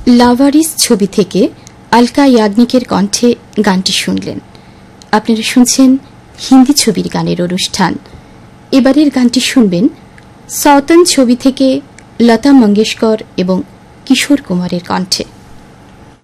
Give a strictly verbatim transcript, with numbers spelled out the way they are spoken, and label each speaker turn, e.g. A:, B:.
A: লাভারিস ছবি থেকে আলকা ইয়াগনিকের কণ্ঠে গানটি শুনলেন। আপনারা শুনছেন হিন্দি ছবির গানের অনুষ্ঠান। এবারের গানটি শুনবেন সওতন ছবি থেকে লতা মঙ্গেশকর এবং কিশোর কুমারের কণ্ঠে।